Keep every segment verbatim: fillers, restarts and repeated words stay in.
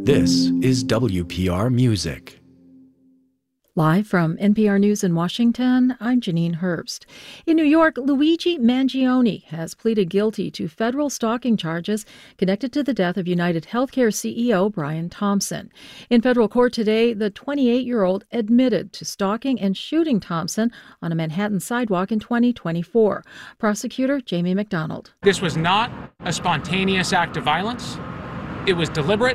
This is W P R Music. Live from N P R News in Washington, I'm Janine Herbst. In New York, Luigi Mangione has pleaded guilty to federal stalking charges connected to the death of United Healthcare C E O Brian Thompson. In federal court today, the twenty-eight-year-old admitted to stalking and shooting Thompson on a Manhattan sidewalk in twenty twenty-four. Prosecutor Jamie McDonald. This was not a spontaneous act of violence. It was deliberate,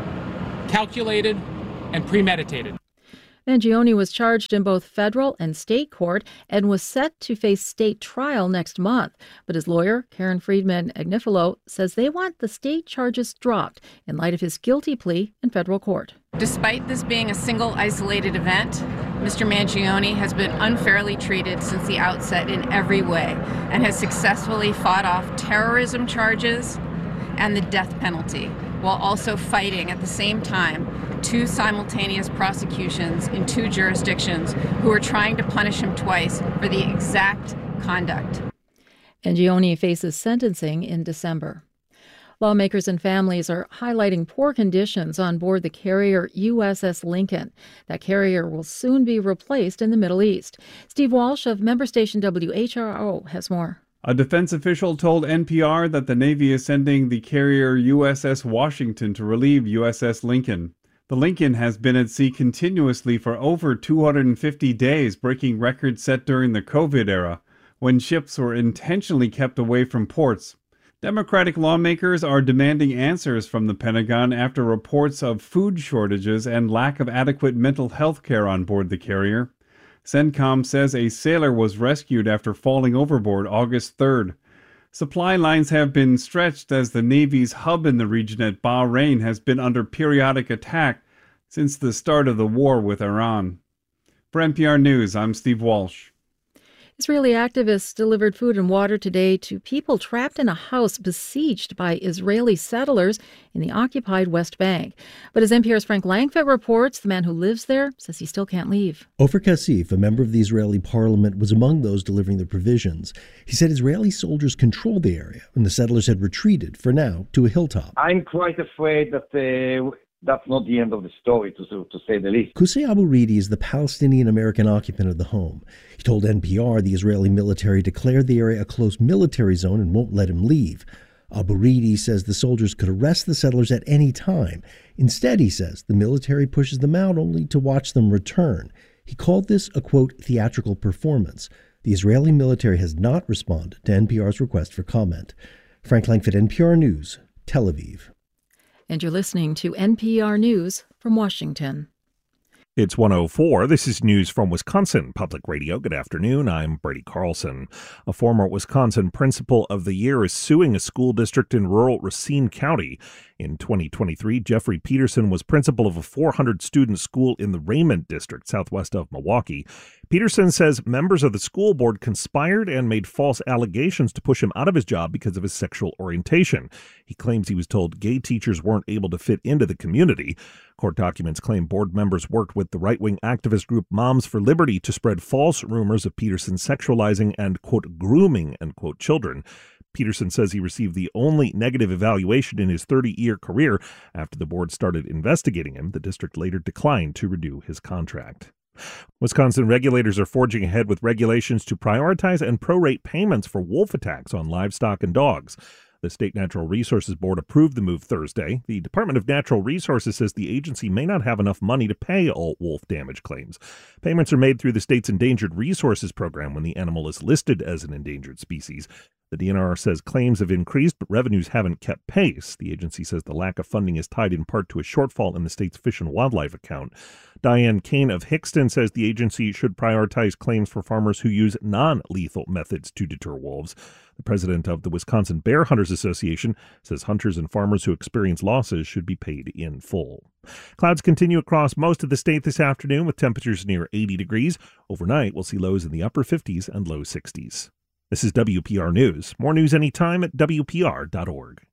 calculated, and premeditated. Mangione was charged in both federal and state court and was set to face state trial next month. But his lawyer, Karen Friedman Agnifilo, says they want the state charges dropped in light of his guilty plea in federal court. Despite this being a single isolated event, Mister Mangione has been unfairly treated since the outset in every way and has successfully fought off terrorism charges and the death penalty, while also fighting at the same time two simultaneous prosecutions in two jurisdictions who are trying to punish him twice for the exact conduct. Mangione faces sentencing in December. Lawmakers and families are highlighting poor conditions on board the carrier U S S Lincoln. That carrier will soon be replaced in the Middle East. Steve Walsh of member station W H R O has more. A defense official told N P R that the Navy is sending the carrier U S S Washington to relieve U S S Lincoln. The Lincoln has been at sea continuously for over two hundred fifty days, breaking records set during the COVID era, when ships were intentionally kept away from ports. Democratic lawmakers are demanding answers from the Pentagon after reports of food shortages and lack of adequate mental health care on board the carrier. CENTCOM says a sailor was rescued after falling overboard August third. Supply lines have been stretched as the Navy's hub in the region at Bahrain has been under periodic attack since the start of the war with Iran. For N P R News, I'm Steve Walsh. Israeli activists delivered food and water today to people trapped in a house besieged by Israeli settlers in the occupied West Bank. But as N P R's Frank Langfitt reports, the man who lives there says he still can't leave. Ofer Kassif, a member of the Israeli parliament, was among those delivering the provisions. He said Israeli soldiers controlled the area and the settlers had retreated, for now, to a hilltop. I'm quite afraid that uh, that's not the end of the story, to, to say the least. Qusay Abu Ridi is the Palestinian-American occupant of the home. He told N P R the Israeli military declared the area a closed military zone and won't let him leave. Abu Ridi says the soldiers could arrest the settlers at any time. Instead, he says, the military pushes them out only to watch them return. He called this a, quote, theatrical performance. The Israeli military has not responded to N P R's request for comment. Frank Langfitt, N P R News, Tel Aviv. And you're listening to N P R News from Washington. It's one oh four. This is news from Wisconsin Public Radio. Good afternoon. I'm Brady Carlson. A former Wisconsin Principal of the Year is suing a school district in rural Racine County. In twenty twenty-three, Jeffrey Peterson was principal of a four hundred student school in the Raymond district, southwest of Milwaukee. Peterson says members of the school board conspired and made false allegations to push him out of his job because of his sexual orientation. He claims he was told gay teachers weren't able to fit into the community. Court documents claim board members worked with the right-wing activist group Moms for Liberty to spread false rumors of Peterson sexualizing and, quote, grooming, unquote, children. Peterson says he received the only negative evaluation in his thirty-year career. After the board started investigating him, the district later declined to renew his contract. Wisconsin regulators are forging ahead with regulations to prioritize and prorate payments for wolf attacks on livestock and dogs. The State Natural Resources Board approved the move Thursday. The Department of Natural Resources says the agency may not have enough money to pay all wolf damage claims. Payments are made through the state's Endangered Resources Program when the animal is listed as an endangered species. The D N R says claims have increased, but revenues haven't kept pace. The agency says the lack of funding is tied in part to a shortfall in the state's Fish and Wildlife account. Diane Kane of Hickston says the agency should prioritize claims for farmers who use non-lethal methods to deter wolves. The president of the Wisconsin Bear Hunters Association says hunters and farmers who experience losses should be paid in full. Clouds continue across most of the state this afternoon with temperatures near eighty degrees. Overnight, we'll see lows in the upper fifties and low sixties. This is W P R News. More news anytime at W P R dot org.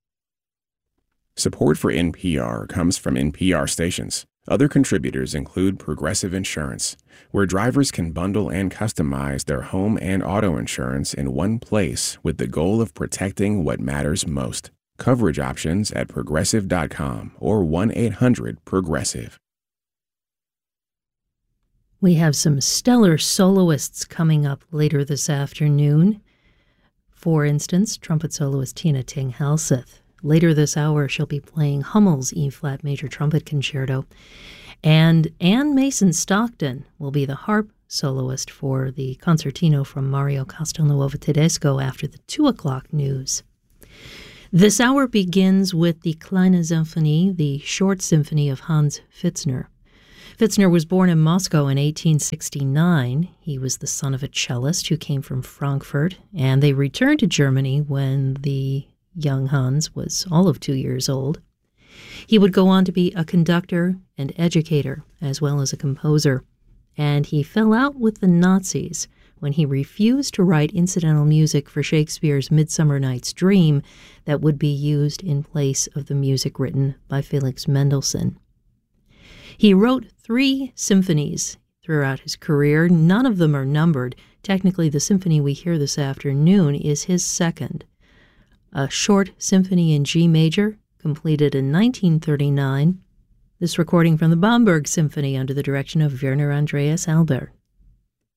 Support for N P R comes from N P R stations. Other contributors include Progressive Insurance, where drivers can bundle and customize their home and auto insurance in one place with the goal of protecting what matters most. Coverage options at progressive dot com or one eight hundred progressive. We have some stellar soloists coming up later this afternoon. For instance, trumpet soloist Tina Ting Halseth. Later this hour, she'll be playing Hummel's E-flat Major Trumpet Concerto. And Anne Mason Stockton will be the harp soloist for the concertino from Mario Castelnuovo Tedesco after the two o'clock news. This hour begins with the Kleine Symphonie, the short symphony of Hans Pfitzner. Pfitzner was born in Moscow in eighteen sixty-nine. He was the son of a cellist who came from Frankfurt, and they returned to Germany when the young Hans was all of two years old. He would go on to be a conductor and educator, as well as a composer, and he fell out with the Nazis when he refused to write incidental music for Shakespeare's Midsummer Night's Dream that would be used in place of the music written by Felix Mendelssohn. He wrote three symphonies throughout his career. None of them are numbered. Technically, the symphony we hear this afternoon is his second. A short symphony in G major, completed in nineteen thirty-nine. This recording from the Bamberg Symphony under the direction of Werner Andreas Albert.